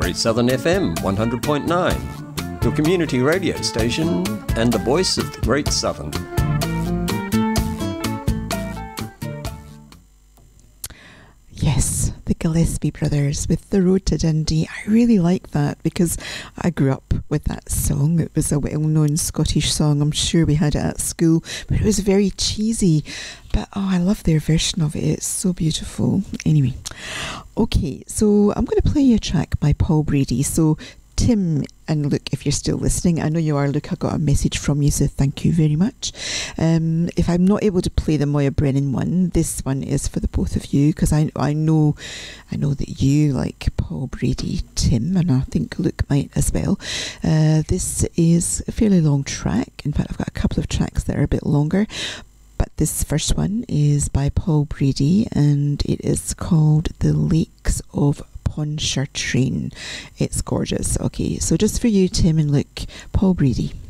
Great Southern FM 100.9, your community radio station and the voice of the Great Southern. Yes, the Gillespie Brothers with The Road to Dundee. I really like that because I grew up with that song. It was a well-known Scottish song. I'm sure we had it at school, but it was very cheesy. But oh, I love their version of it. It's so beautiful. Anyway, okay, so I'm going to play you a track by Paul Brady. So Tim and Luke, if you're still listening, I know you are, Luke, I got a message from you, so thank you very much. If I'm not able to play the Moya Brennan one, this one is for the both of you, because I know that you like Paul Brady, Tim, and I think Luke might as well. This is a fairly long track. In fact, I've got a couple of tracks that are a bit longer, but this first one is by Paul Brady, and it is called The Lakes of Pontchartrain. It's gorgeous. Okay, so just for you, Tim and Luke, Paul Brady.